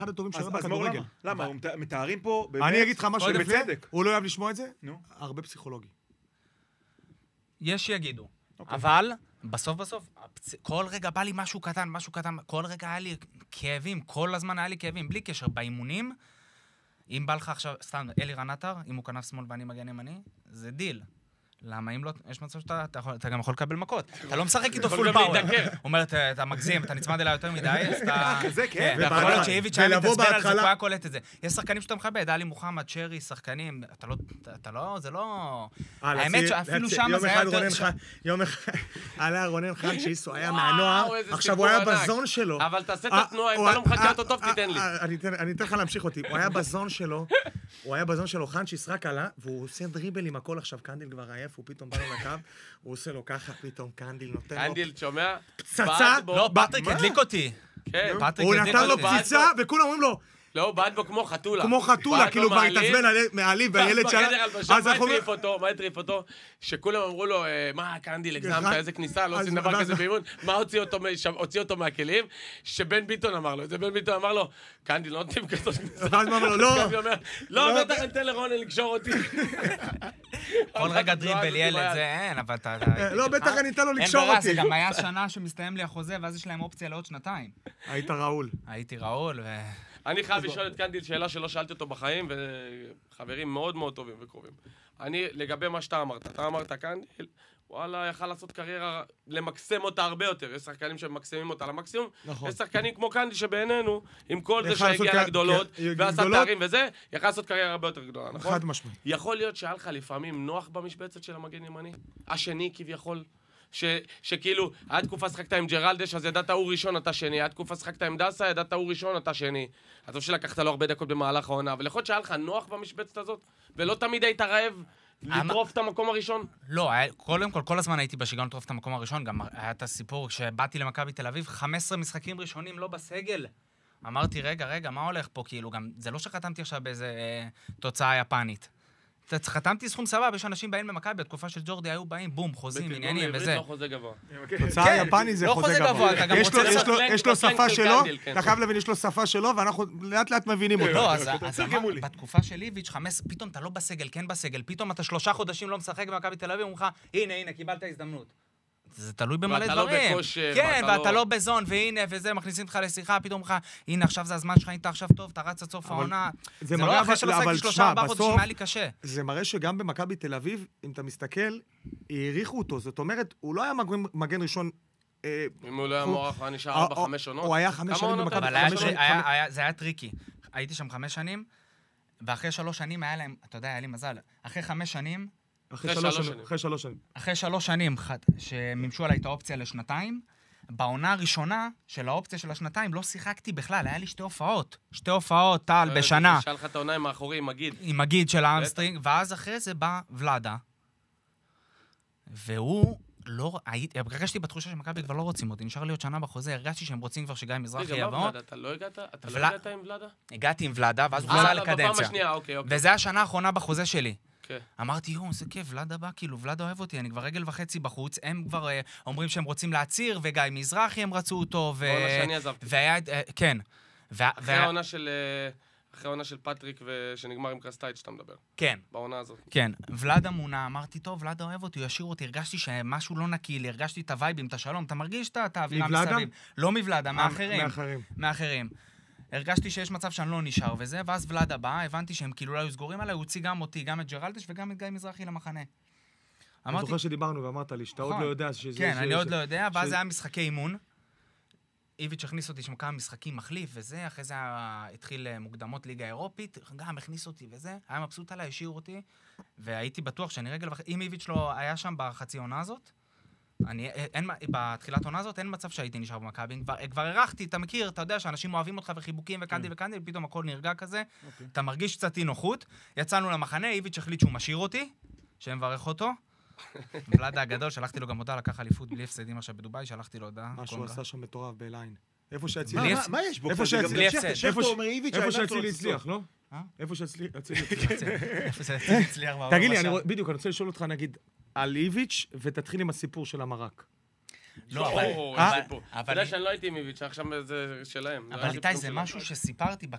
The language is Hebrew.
אחד הטובים שראה אז בכדורגל. למה? מתארים פה באמת... אני אגיד לך משהו, בצדק. הוא לא אוהב לשמוע את זה? נו. הרבה פסיכולוגי. יש שיגידו. אבל בסוף, כל רגע בא לי משהו קטן, כל רגע היה לי כאבים, כל הזמן היה לי כאבים, בלי קשר. באימונים, אם בא לך עכשיו, סתם, אלירן עטר, אם הוא כנף שמאל ואני מגן ימני, זה דיל. למה אם לא, יש מצב שאתה גם יכול לקבל מכות. אתה לא משחק איתו פול פאוור. הוא אומר, אתה מגזים, אתה נצמד אליי יותר מדי, אז אתה... כזה, כן. ויכול להיות שאיביץ' היה מתעצבן על זה, הוא היה קולט את זה. יש שחקנים שאתה מכבד, עלי מוחמד, שרי, שחקנים, אתה לא, זה לא... האמת שאפילו שם זה היה יותר... יום אחד עלה רונן חן שיסו, היה מהנוער, עכשיו הוא היה בזון שלו. אבל תעשה את התנועה, אם אתה לא מחכה אותו טוב, תיתן לי. אני אתן לך להמשיך אותי. הוא היה בזון שלו, חן שיסרק עלה, והוא עושה דריבל עם הכל עכשיו, קנדיל כבר עייף, הוא פתאום בא לו לקו, הוא עושה לו ככה, פתאום קנדיל נותן לו... קנדיל, שומע? פצצה. לא, פטריק הדליק אותי. כן. הוא נתן לו פציצה, וכולם אומרים לו... לא, הוא בעט בו כמו חתולה. כמו חתולה, כאילו כבר התעצבן מעליב בילד שלה. מה הטריף אותו? שכולם אמרו לו, מה, קנדיל, הגזמת, איזה כניסה, לא עושים דבר כזה באימון. מה הוציא אותו מהכלים? שבן ביטון אמר לו. בן ביטון אמר לו, קנדיל, לא נותנים כזאת כניסה. ואז מה אמר לו, לא. לא, בטח אני אתן לרונן לקשור אותי. כל רגע דריבל ילד, זה אין, אבל אתה... לא, בטח אני אתן לו לקשור אותי. אין ברע, זה גם היה שנה שמסתיים לי החוזה, ואז יש להם אופציה לעוד שנתיים. הייתי ראול. אני חייב לשאול את קנדיל שאלה שלא שאלתי אותו בחיים, וחברים מאוד מאוד טובים וקרובים. אני, לגבי מה שאתה אמרת, קנדיל, וואלה, יכל לעשות קריירה, למקסם אותה הרבה יותר. יש שחקנים שמקסמים אותה למקסימום. יש שחקנים כמו קנדיל שבעינינו, עם כל זה שהגיע לגדולות, ועשה תארים וזה, יכל לעשות קריירה הרבה יותר גדולה, נכון? חד משמעית. יכול להיות שהיה לך לפעמים נוח במשבצת של המגן ימני? השני כביכול? שכאילו, היה תקופה שחקת עם ג'רלדש, אז ידעת הוא ראשון, אתה שני. היה תקופה שחקת עם דסה, ידעת הוא ראשון, אתה שני. אז טוב שלקחת לו הרבה דקות במהלך העונה, אבל יכול להיות שהיה לך נוח במשבצת הזאת, ולא תמיד היית רעב לטרוף את המקום הראשון? לא, קודם כל הזמן הייתי בשיגעון לטרוף את המקום הראשון, גם היה את הסיפור שבאתי למכבי תל אביב, 15 משחקים ראשונים לא בסגל. אמרתי, רגע, מה הולך פה? כאילו, גם, זה לא שחתמתי עכשיו באיזה תוצאה יפנית. חתמתי סכום סבבה, יש אנשים באים במכבי, בתקופה של ג'ורדי היו באים, בום, חוזים, עניינים וזה. לא חוזה גבוה. תוצאה יפנית זה חוזה גבוה. יש לו שפה שלו, אתה חייב להבין, יש לו שפה שלו, ואנחנו לאט לאט מבינים אותו. לא, אז בתקופה של איביץ', פתאום אתה לא בסגל, כן בסגל, פתאום אתה 3 חודשים לא משחק במכבי תל אביב, אומרים לך, הנה, קיבלת הזדמנות. זה תלוי במלא דברים. כן, ואתה לא בזון, והנה, וזה, מכניסים אותך לשיחה, פתאום לך, הנה, עכשיו זה הזמן שלך, אתה עכשיו טוב, אתה רץ עד סוף העונה. זה לא אחרי שלא שחקתי 3-4 חודשים, היה לי קשה. זה מראה שגם במכבי תל אביב, אם אתה מסתכל, העריכו אותו. זאת אומרת, הוא לא היה מגן ראשון... אם הוא לא היה מוערך, הוא היה נשאר 4-5 עונות. הוא היה 5 שנים במכבי. זה היה טריקי. הייתי שם 5 שנים, ואחרי 3 שנים היה להם, אתה יודע, היה לי מזל. אחרי 5 שנים, אחרי 3 שנים. אחרי 3 שנים שמימשו עליי את האופציה לשנתיים, בעונה הראשונה של האופציה של השנתיים לא שיחקתי בכלל, היה לי 2 הופעות. 2 הופעות, טל, בשנה. שאל לך את העונה עם האחורי, עם מגיד. עם מגיד של האמסטרינג, ואז אחרי זה בא ולדה. והוא לא... הרגשתי בתחושה שמכבי כבר לא רוצים אותי, נשאר לי עוד שנה בחוזה, הרגשתי שהם רוצים כבר שגיא מזרחי יבוא. אתה לא הגעת עם ולדה? הגעתי עם ולדה, ואז הוא חזר לקדנציה. בפעם השנייה, אוקיי. וזה השנה האחרונה בחוזה שלי. כן. אמרתי, זה כיף, ולדה בא, כאילו, ולדה אוהב אותי, אני כבר רגל וחצי בחוץ, הם כבר אומרים שהם רוצים להציר, וגיא מזרחי הם רצו אותו, בעונה שאני עזבתי. כן. אחרי העונה של פטריק שנגמר עם קרסטייט שאתה מדבר. כן. בעונה הזאת. כן. ולדה מונה, אמרתי, טוב, ולדה אוהב אותי, הוא ישאיר אותי, הרגשתי שמשהו לא נקי לי, הרגשתי את הווייבים, את השלום, אתה מרגיש את האווירה מסביב. לא מוולדה, מאחרים. הרגשתי שיש מצב שאני לא נשאר וזה, ואז ולדה בא, הבנתי שהם כאילו לא היו סגורים עליי, הוא הוציא גם אותי, גם את ג'רלדש וגם את גיא מזרחי למחנה. אני זוכר שדיברנו ואמרת לי, שאתה עוד לא יודע שזה... כן, אני עוד לא יודע, ואז היה משחקי אימון. איביץ' הכניס אותי שם כמה משחקים מחליף וזה, אחרי זה התחיל מוקדמות ליגה אירופית, גם הכניס אותי וזה, היה מבסוט עליי, השאיר אותי, והייתי בטוח שאני רגל וחצי, אם איביץ' לא היה שם בחצי עונה הזאת, בתחילת עונה הזאת אין מצב שהייתי נשאר במכבי, כבר ערכתי, אתה מכיר, אתה יודע שאנשים אוהבים אותך וחיבוקים וקנדיל, פתאום הכל נרגע כזה, אתה מרגיש קצת אי נוחות, יצאנו למחנה, איביץ' החליט שהוא משאיר אותי, שמברך אותו, ולדה הגדול, שלחתי לו גם הודעה, לקח אליפות בלי הפסדים עכשיו בדוביי, שלחתי לו הודעה. מה שהוא עשה שם מטורף בליין. איפה שהצילי... מה יש בו? איפה שהצילי הצליח, לא? איפה שהצילי הצליח. תגיד לי, בדיוק, אני רוצה לשאול אותך, נגיד, על איביץ' ותתחיל עם הסיפור של המרק. לא, אבל... אתה יודע שאני לא הייתי עם איביץ', עכשיו זה שלהם. אבל איתי, זה משהו שסיפרתי